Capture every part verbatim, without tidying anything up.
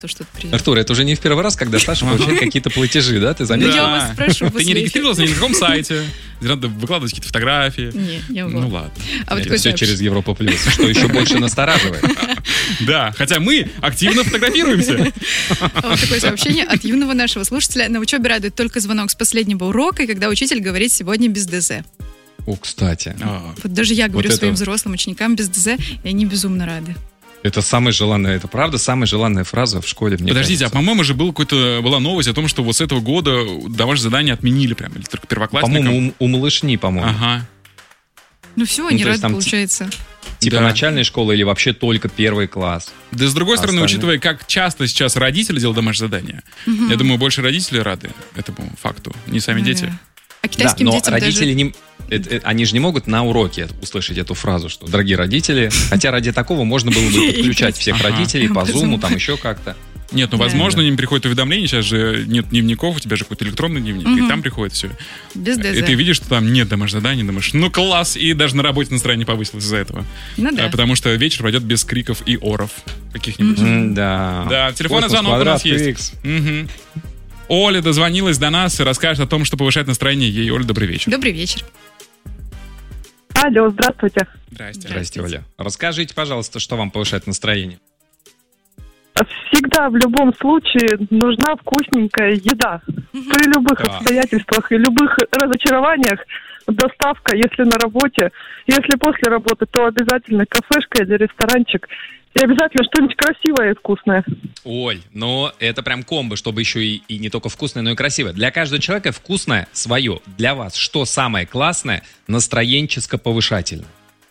то, что ты приедешь. Артур, это уже не в первый раз, когда Саша получает какие-то платежи, да? Ты заметил? Я вас спрошу. Ты не регистрировался ни на каком сайте, надо выкладывать какие-то фотографии. Не, не Ну ладно. А вот Это все через Европа Плюс, что еще больше настораживает. Да, хотя мы активно фотографируемся. А вот такое сообщение от юного нашего слушателя. На учебе радует только звонок с последнего урока, и когда учитель говорит «сегодня без ДЗ». О, кстати. Вот даже я говорю Вот своим это- взрослым ученикам без ДЗ, и они безумно рады. Это самая желанная, это правда самая желанная фраза в школе, мне Подождите, кажется. а по-моему же был какой-то, была новость о том, что вот с этого года домашнее задание отменили прям, или только первоклассникам. По-моему, у, у малышни, по-моему. Ага. Ну все, Ну, они то есть рады, там получается. Типа Да. начальная школа или вообще только первый класс. Да, с другой стороны, Остальные- учитывая, как часто сейчас родители делают домашнее задание, я думаю, больше родители рады этому факту, не сами дети. Наверное. А китайским да, но детям родители даже... не... это- это- они же не могут на уроке услышать эту фразу, что «дорогие родители», хотя ради такого можно было бы подключать всех Ага. родителей по По зуму, Zoom. там еще как-то. Нет, ну, Да. возможно, им приходит уведомление, сейчас же нет дневников, у тебя же какой-то электронный дневник, и Мгм. там приходит все. Без ДЗ. И ты видишь, что там нет домашнего задания, думаешь, ну класс, и даже на работе настроение повысилось из-за этого. Ну да. А, Потому что вечер пройдет без криков и оров каких-нибудь. М-да. Да, телефонный Космос, звонок у нас квадрат, есть. икс. Мгм. Оля дозвонилась до нас и расскажет о том, что повышает настроение ей. Оля, добрый вечер. Добрый вечер. Алло, здравствуйте. Здрасте. Здрасте, Оля. Расскажите, пожалуйста, что вам повышает настроение? Всегда в любом случае нужна вкусненькая еда. При любых Да. обстоятельствах и любых разочарованиях доставка, если на работе, если после работы, то обязательно кафешка или ресторанчик. И обязательно что-нибудь красивое и вкусное. Оль, но это прям комбо, чтобы еще и, и не только вкусное, но и красивое. Для каждого человека вкусное свое. Для вас что самое классное, настроенческо-повышательное?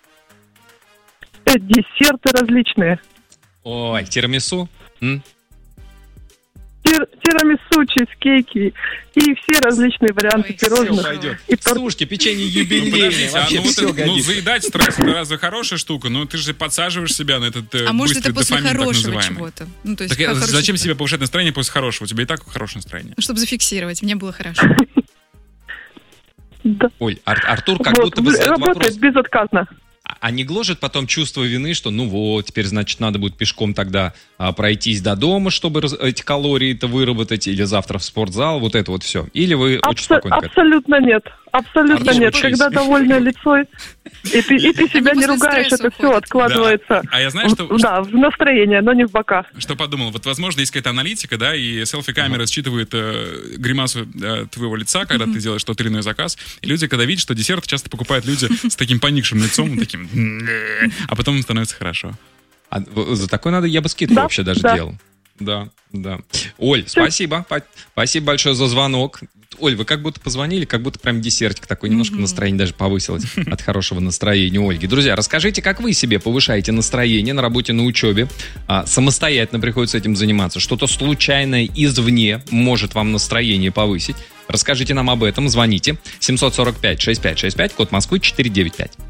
Э, Десерты различные. Ой, тирамису? М? Тир- Тирамису, чизкейки и все различные варианты Ой, пирожных. всё пойдет. И торт. Сушки, печенье Ну, юбилейное, подождите, а вообще ну, вот все это- ну, годится. заедать стресс, это разве хорошая штука? Ну, ты же подсаживаешь себя на этот э, А может, быстрый это после дофамин, так хорошего называемый. чего-то? Ну, то есть, Так э, как хороший- зачем себе повышать настроение после хорошего? У тебя и так хорошее настроение. Ну, чтобы зафиксировать. Мне было хорошо. Да. Оль, Ар- Артур как Вот, будто бы задает работает вопрос. безотказно. А а не гложет потом чувство вины, что ну вот, теперь, значит, надо будет пешком тогда а, пройтись до дома, чтобы раз- эти калории-то выработать, или завтра в спортзал, вот это вот все. Или вы очень Абсо- спокойно к этому? абсолютно нет. Абсолютно А нет. почему? Когда довольное лицо, и ты, и ты себя Они не после ругаешь, стресса это все уходят. откладывается. Да. А я знаю, что- в, да, в настроение, но не в бока. Что подумал? Вот, возможно, есть какая-то аналитика, да, и селфи-камера считывает э, гримасу э, твоего лица, когда ты делаешь тот или иной заказ. И люди, когда видят, что десерт часто покупают люди с таким поникшим лицом, таким, а потом им становится хорошо. А в- за такое надо, я бы скидку Да, вообще даже да. делал. Да, да. Оль, спасибо. Па- Спасибо большое за звонок. Оль, вы как будто позвонили, как будто прям десертик такой, немножко настроение даже повысилось от хорошего настроения у Ольги. Друзья, расскажите, как вы себе повышаете настроение на работе, на учебе? А, самостоятельно приходится этим заниматься. Что-то случайное извне может вам настроение повысить. Расскажите нам об этом, звоните. семь сорок пять шестьдесят пять шестьдесят пять, код Москвы четыреста девяносто пять.